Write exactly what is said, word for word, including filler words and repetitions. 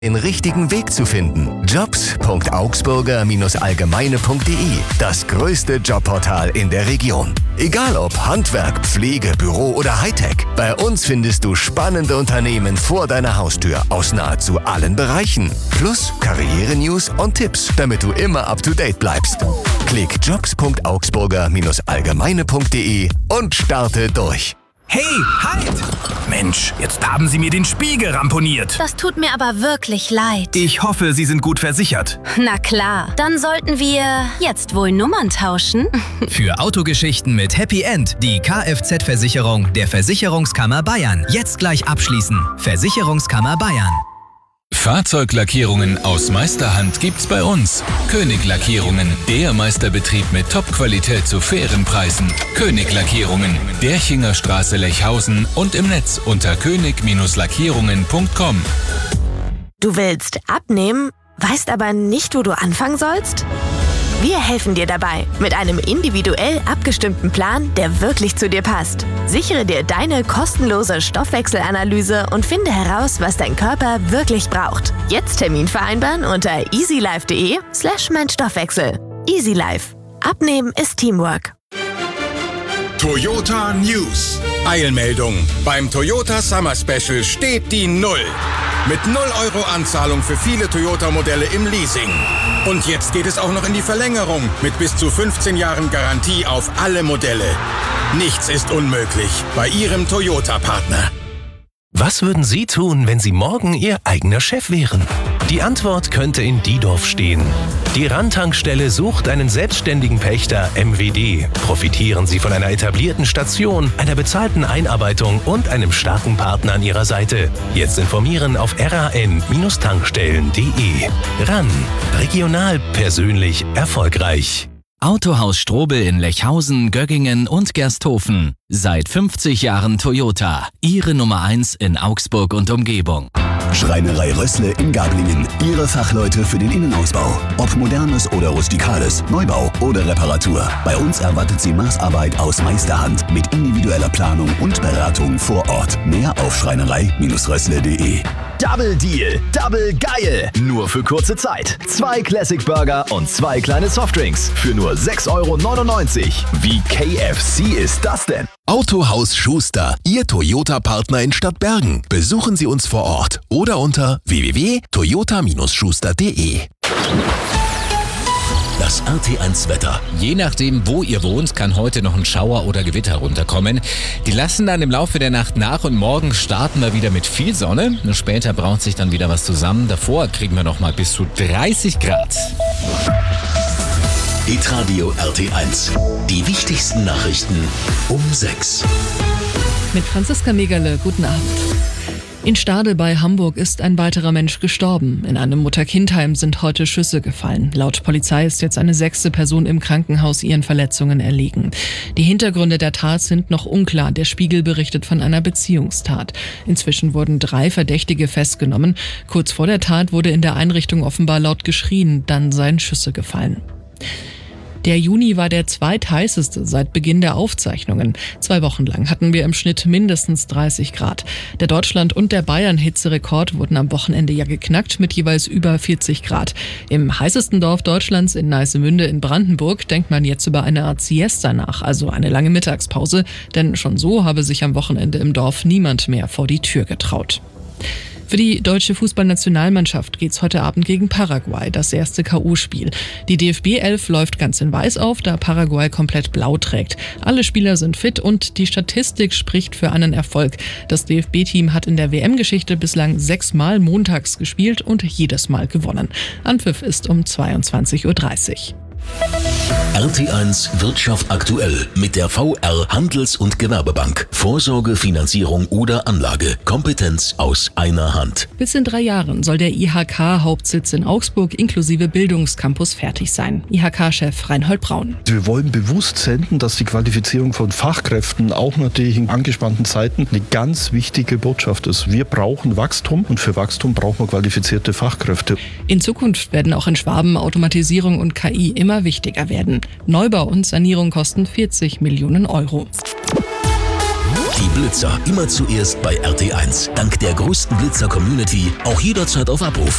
den richtigen Weg zu finden. jobs punkt augsburger Bindestrich allgemeine punkt de, das größte Jobportal in der Region. Egal ob Handwerk, Pflege, Büro oder Hightech, bei uns findest du spannende Unternehmen vor deiner Haustür aus nahezu allen Bereichen. Plus Karriere-News und Tipps, damit du immer up to date bleibst. Klick jobs punkt augsburger Bindestrich allgemeine punkt de und starte durch. Hey, halt! Mensch, jetzt haben Sie mir den Spiegel ramponiert. Das tut mir aber wirklich leid. Ich hoffe, Sie sind gut versichert. Na klar, dann sollten wir jetzt wohl Nummern tauschen. Für Autogeschichten mit Happy End die Kfz-Versicherung der Versicherungskammer Bayern. Jetzt gleich abschließen. Versicherungskammer Bayern. Fahrzeuglackierungen aus Meisterhand gibt's bei uns. König Lackierungen, der Meisterbetrieb mit Top-Qualität zu fairen Preisen. König Lackierungen, Derchinger Straße Lechhausen und im Netz unter könig Lackierungen punkt com. Du willst abnehmen, weißt aber nicht, wo du anfangen sollst? Wir helfen dir dabei mit einem individuell abgestimmten Plan, der wirklich zu dir passt. Sichere dir deine kostenlose Stoffwechselanalyse und finde heraus, was dein Körper wirklich braucht. Jetzt Termin vereinbaren unter easylife.de slash mein Stoffwechsel. EasyLife. Abnehmen ist Teamwork. Toyota News. Eilmeldung. Beim Toyota Summer Special steht die Null. Mit null Euro Anzahlung für viele Toyota-Modelle im Leasing. Und jetzt geht es auch noch in die Verlängerung mit bis zu fünfzehn Jahren Garantie auf alle Modelle. Nichts ist unmöglich bei Ihrem Toyota-Partner. Was würden Sie tun, wenn Sie morgen Ihr eigener Chef wären? Die Antwort könnte in Diedorf stehen. Die Randtankstelle sucht einen selbstständigen Pächter M W D. Profitieren Sie von einer etablierten Station, einer bezahlten Einarbeitung und einem starken Partner an Ihrer Seite. Jetzt informieren auf r a n tankstellen punkt de. Ran. Regional, persönlich, erfolgreich. Autohaus Strobel in Lechhausen, Göggingen und Gersthofen. Seit fünfzig Jahren Toyota. Ihre Nummer eins in Augsburg und Umgebung. Schreinerei Rössle in Gablingen. Ihre Fachleute für den Innenausbau. Ob modernes oder rustikales, Neubau oder Reparatur. Bei uns erwartet Sie Maßarbeit aus Meisterhand mit individueller Planung und Beratung vor Ort. Mehr auf schreinerei Rössle punkt de. Double Deal, Double geil. Nur für kurze Zeit. Zwei Classic Burger und zwei kleine Softdrinks für nur sechs Euro neunundneunzig. Wie K F C ist das denn? Autohaus Schuster, Ihr Toyota-Partner in Stadtbergen. Besuchen Sie uns vor Ort oder unter w w w punkt toyota schuster punkt de. Das R T eins Wetter. Je nachdem, wo ihr wohnt, kann heute noch ein Schauer oder Gewitter runterkommen. Die lassen dann im Laufe der Nacht nach und morgen starten wir wieder mit viel Sonne. Und später braut sich dann wieder was zusammen. Davor kriegen wir noch mal bis zu dreißig Grad. Hitradio R T eins. Die wichtigsten Nachrichten um sechs. Mit Franziska Megerle, guten Abend. In Stade bei Hamburg ist ein weiterer Mensch gestorben. In einem Mutter-Kind-Heim sind heute Schüsse gefallen. Laut Polizei ist jetzt eine sechste Person im Krankenhaus ihren Verletzungen erlegen. Die Hintergründe der Tat sind noch unklar. Der Spiegel berichtet von einer Beziehungstat. Inzwischen wurden drei Verdächtige festgenommen. Kurz vor der Tat wurde in der Einrichtung offenbar laut geschrien. Dann seien Schüsse gefallen. Der Juni war der zweitheißeste seit Beginn der Aufzeichnungen. Zwei Wochen lang hatten wir im Schnitt mindestens dreißig Grad. Der Deutschland- und der Bayern-Hitzerekord wurden am Wochenende ja geknackt mit jeweils über vierzig Grad. Im heißesten Dorf Deutschlands in Neissemünde in Brandenburg denkt man jetzt über eine Art Siesta nach, also eine lange Mittagspause. Denn schon so habe sich am Wochenende im Dorf niemand mehr vor die Tür getraut. Für die deutsche Fußballnationalmannschaft geht's heute Abend gegen Paraguay, das erste K O-Spiel. Die D F B elf läuft ganz in Weiß auf, da Paraguay komplett blau trägt. Alle Spieler sind fit und die Statistik spricht für einen Erfolg. Das D F B-Team hat in der W M-Geschichte bislang sechsmal montags gespielt und jedes Mal gewonnen. Anpfiff ist um zweiundzwanzig Uhr dreißig. R T eins Wirtschaft aktuell mit der V R Handels- und Gewerbebank. Vorsorge, Finanzierung oder Anlage. Kompetenz aus einer Hand. Bis in drei Jahren soll der I H K-Hauptsitz in Augsburg inklusive Bildungscampus fertig sein. I H K-Chef Reinhold Braun. Wir wollen bewusst senden, dass die Qualifizierung von Fachkräften auch natürlich in angespannten Zeiten eine ganz wichtige Botschaft ist. Wir brauchen Wachstum und für Wachstum brauchen wir qualifizierte Fachkräfte. In Zukunft werden auch in Schwaben Automatisierung und K I immer wichtiger werden. Neubau und Sanierung kosten vierzig Millionen Euro. Die Blitzer, immer zuerst bei R T eins. Dank der größten Blitzer-Community, auch jederzeit auf Abruf.